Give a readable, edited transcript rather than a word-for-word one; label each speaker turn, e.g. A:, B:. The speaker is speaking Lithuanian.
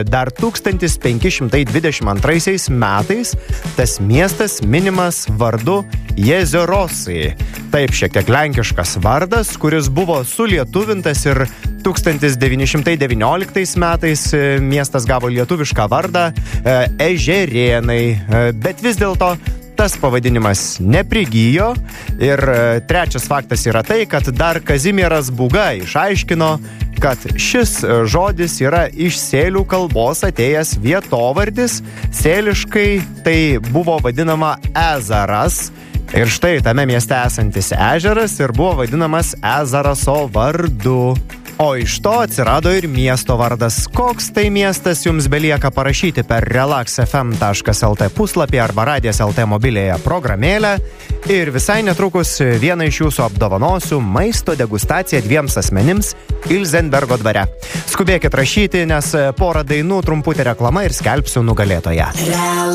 A: Dar 1522 metais tas miestas minimas vardu Jezerosai. Taip, šiek tiek lenkiškas vardas, kuris buvo sulietuvintas ir 1919 metais miestas gavo lietuvišką vardą Ežerėnai, bet vis dėlto tas pavadinimas neprigijo. Ir trečias faktas yra tai, kad dar Kazimieras Būga išaiškino, kad šis žodis yra iš sėlių kalbos atėjęs vietovardis. Sėliškai tai buvo vadinama ezaras. Ir štai tame mieste esantis ežeras ir buvo vadinamas Ezaraso vardu. O iš to atsirado ir miesto vardas. Koks tai miestas, jums belieka parašyti per relaxfm.lt puslapį arba Radijas LT mobilėje programėlę. Ir visai netrukus vieną iš jūsų apdovanosiu maisto degustaciją 2 asmenims Ilzenbergo dvare. Skubėkit rašyti, nes porą dainų, trumputė reklama ir skelbsiu nugalėtoją.